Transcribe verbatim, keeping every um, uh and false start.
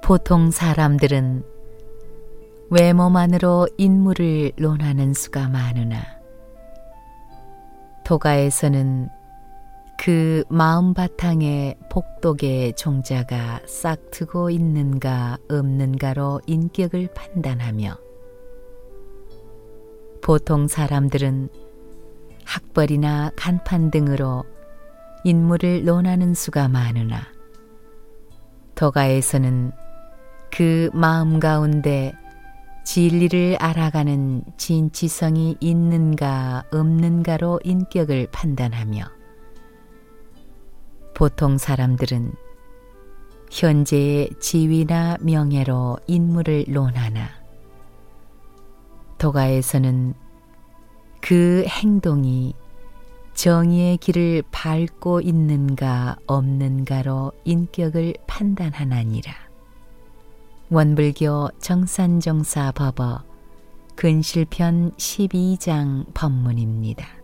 보통 사람들은 외모만으로 인물을 논하는 수가 많으나 도가에서는 그 마음 바탕에 복독의 종자가 싹트고 있는가 없는가로 인격을 판단하며 보통 사람들은 학벌이나 간판 등으로 인물을 논하는 수가 많으나 도가에서는 그 마음 가운데 진리를 알아가는 진지성이 있는가 없는가로 인격을 판단하며 보통 사람들은 현재의 지위나 명예로 인물을 논하나 도가에서는 그 행동이 정의의 길을 밟고 있는가 없는가로 인격을 판단하나니라. 원불교 정산정사 법어 근실편 십이 장 법문입니다.